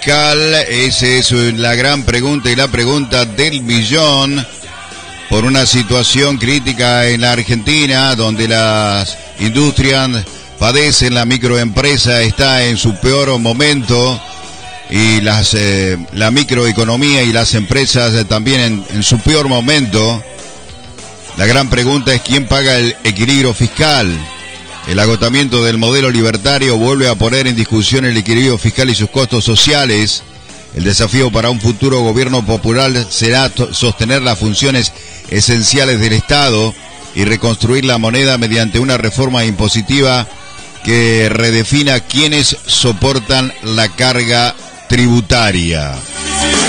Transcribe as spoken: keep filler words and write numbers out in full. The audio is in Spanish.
fiscal? Esa es la gran pregunta y la pregunta del millón. Por una situación crítica en la Argentina, donde las industrias padecen, la microempresa está en su peor momento y las eh, la microeconomía y las empresas eh, también en, en su peor momento. La gran pregunta es ¿quién paga el equilibrio fiscal? El agotamiento del modelo libertario vuelve a poner en discusión el equilibrio fiscal y sus costos sociales. El desafío para un futuro gobierno popular será sostener las funciones esenciales del Estado y reconstruir la moneda mediante una reforma impositiva que redefina quiénes soportan la carga tributaria.